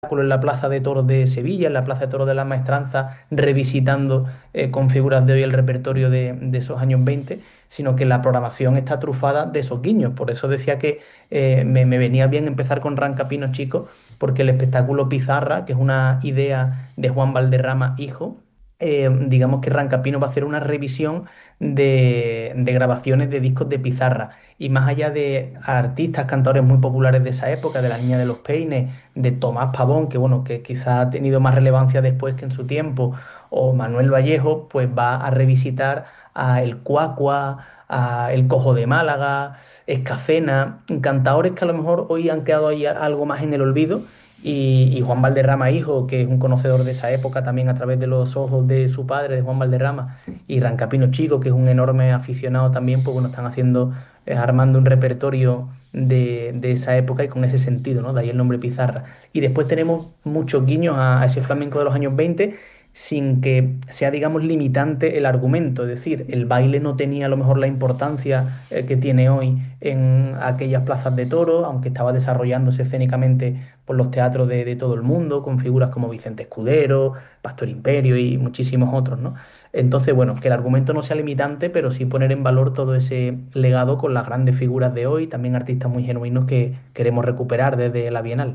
en la Plaza de Toros de Sevilla, en la Plaza de Toros de la Maestranza, revisitando con figuras de hoy el repertorio de esos años 20, sino que la programación está trufada de esos guiños. Por eso decía que me venía bien empezar con Rancapino Chico, porque el espectáculo Pizarra, que es una idea de Juan Valderrama, hijo, digamos que Rancapino va a hacer una revisión de grabaciones de discos de Pizarra. Y más allá de artistas, cantadores muy populares de esa época, de La Niña de los Peines, de Tomás Pavón, que bueno, que quizá ha tenido más relevancia después que en su tiempo, o Manuel Vallejo, pues va a revisitar a El Cuacua, a El Cojo de Málaga, Escacena, cantadores que a lo mejor hoy han quedado ahí algo más en el olvido. Y Juan Valderrama, hijo, que es un conocedor de esa época también a través de los ojos de su padre, de Juan Valderrama, y Rancapino Chico, que es un enorme aficionado también, pues bueno, están haciendo, armando un repertorio de esa época y con ese sentido, ¿no? De ahí el nombre Pizarra. Y después tenemos muchos guiños a ese flamenco de los años 20 sin que sea, digamos, limitante el argumento. Es decir, el baile no tenía a lo mejor la importancia que tiene hoy en aquellas plazas de toros, aunque estaba desarrollándose escénicamente por los teatros de todo el mundo, con figuras como Vicente Escudero, Pastor Imperio y muchísimos otros, ¿no? Entonces, bueno, que el argumento no sea limitante, pero sí poner en valor todo ese legado con las grandes figuras de hoy, también artistas muy genuinos que queremos recuperar desde la Bienal.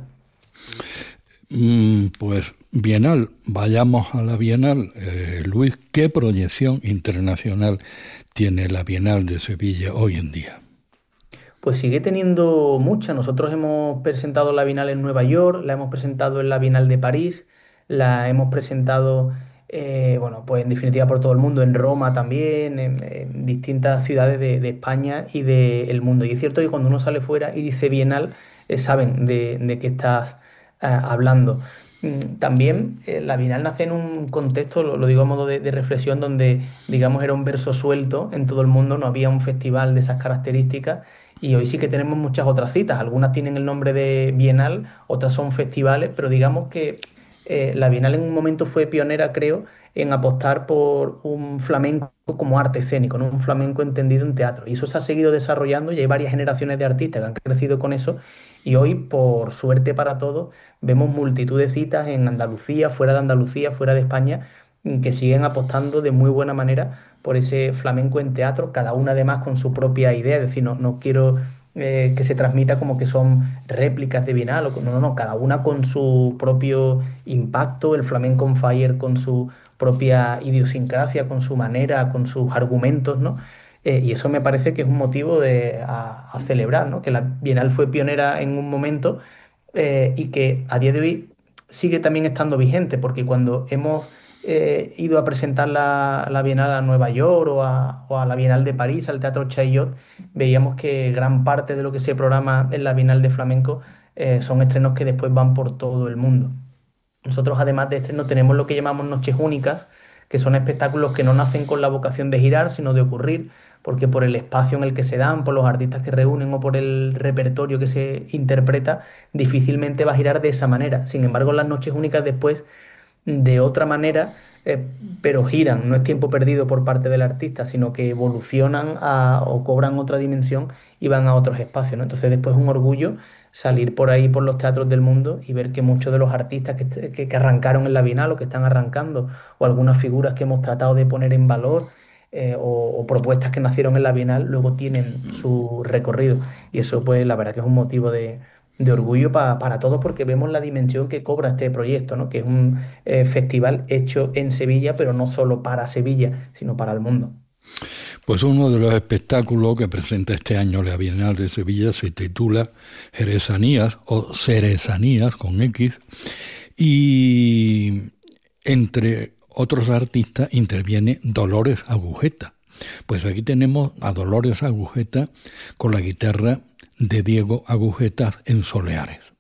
Pues Bienal, vayamos a la Bienal. Luis, ¿qué proyección internacional tiene la Bienal de Sevilla hoy en día? Pues sigue teniendo mucha. Nosotros hemos presentado la Bienal en Nueva York, la hemos presentado en la Bienal de París, la hemos presentado, bueno, pues en definitiva por todo el mundo, en Roma también, en distintas ciudades de España y del mundo. Y es cierto que cuando uno sale fuera y dice Bienal, saben de qué estás hablando. También la Bienal nace en un contexto, lo digo a modo de reflexión, donde, digamos, era un verso suelto en todo el mundo, no había un festival de esas características. Y hoy sí que tenemos muchas otras citas. Algunas tienen el nombre de Bienal, otras son festivales, pero digamos que la Bienal en un momento fue pionera, creo, en apostar por un flamenco como arte escénico, ¿no? Un flamenco entendido en teatro. Y eso se ha seguido desarrollando y hay varias generaciones de artistas que han crecido con eso. Y hoy, por suerte para todos, vemos multitud de citas en Andalucía, fuera de España, que siguen apostando de muy buena manera por ese flamenco en teatro, cada una además con su propia idea. Es decir, no quiero que se transmita como que son réplicas de Bienal, no, cada una con su propio impacto, el flamenco on fire con su propia idiosincrasia, con su manera, con sus argumentos, ¿no? Y eso me parece que es un motivo a celebrar, ¿no? Que la Bienal fue pionera en un momento y que a día de hoy sigue también estando vigente, porque cuando hemos ido a presentar la Bienal a Nueva York o a la Bienal de París, al Teatro Chaillot, veíamos que gran parte de lo que se programa en la Bienal de Flamenco son estrenos que después van por todo el mundo. Nosotros, además de estrenos, tenemos lo que llamamos noches únicas, que son espectáculos que no nacen con la vocación de girar, sino de ocurrir, porque por el espacio en el que se dan, por los artistas que reúnen o por el repertorio que se interpreta, difícilmente va a girar de esa manera. Sin embargo, las noches únicas después de otra manera, pero giran, no es tiempo perdido por parte del artista, sino que evolucionan o cobran otra dimensión y van a otros espacios, ¿no? Entonces después es un orgullo salir por ahí, por los teatros del mundo y ver que muchos de los artistas que arrancaron en la Bienal o que están arrancando, o algunas figuras que hemos tratado de poner en valor, o propuestas que nacieron en la Bienal, luego tienen su recorrido. Y eso, pues, la verdad que es un motivo de orgullo para todos porque vemos la dimensión que cobra este proyecto, ¿no? Que es un festival hecho en Sevilla, pero no solo para Sevilla, sino para el mundo. Pues uno de los espectáculos que presenta este año la Bienal de Sevilla se titula Jerezanías o Cerezanías con X, y entre otros artistas interviene Dolores Agujeta. Pues aquí tenemos a Dolores Agujeta con la guitarra de Diego Agujeta en Soleares.